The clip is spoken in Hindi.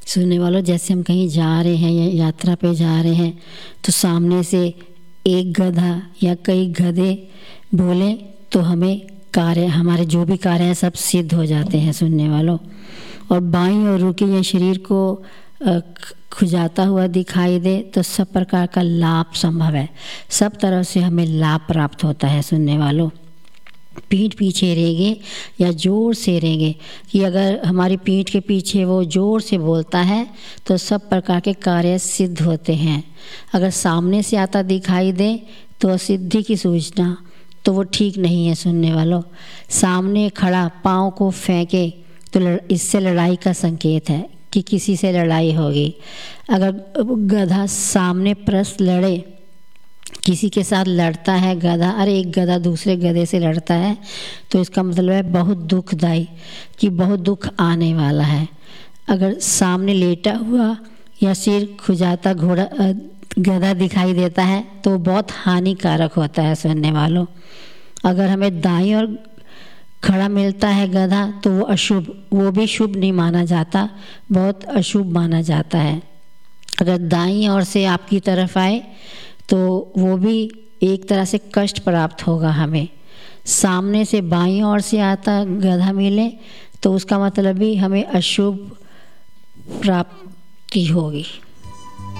सुनने वालों, जैसे हम कहीं जा रहे हैं या यात्रा पे जा रहे हैं तो सामने से एक गधा या कई गधे बोले तो हमारे जो भी कार्य हैं सब सिद्ध हो जाते हैं सुनने वालों। और बाईं ओर रुके या शरीर को खुजाता हुआ दिखाई दे तो सब प्रकार का लाभ संभव है, सब तरह से हमें लाभ प्राप्त होता है सुनने वालों। पीठ पीछे रेंगे या ज़ोर से रेंगे, कि अगर हमारी पीठ के पीछे वो ज़ोर से बोलता है तो सब प्रकार के कार्य सिद्ध होते हैं। अगर सामने से आता दिखाई दे तो असिद्धि की सूचना, तो वो ठीक नहीं है सुनने वालों। सामने खड़ा पाँव को फेंके तो इससे लड़ाई का संकेत है कि किसी से लड़ाई होगी। अगर गधा सामने प्रश्न लड़े, किसी के साथ लड़ता है गधा, एक गधा दूसरे गधे से लड़ता है, तो इसका मतलब है बहुत दुखदाई, कि बहुत दुख आने वाला है। अगर सामने लेटा हुआ या सिर खुजाता गधा दिखाई देता है तो बहुत हानिकारक होता है सुनने वालों। अगर हमें दाईं ओर खड़ा मिलता है गधा तो वो अशुभ, वो भी शुभ नहीं माना जाता, बहुत अशुभ माना जाता है। अगर दाईं ओर से आपकी तरफ आए तो वो भी एक तरह से कष्ट प्राप्त होगा हमें। सामने से बाईं ओर से आता गधा मिले तो उसका मतलब भी हमें अशुभ प्राप्ति होगी।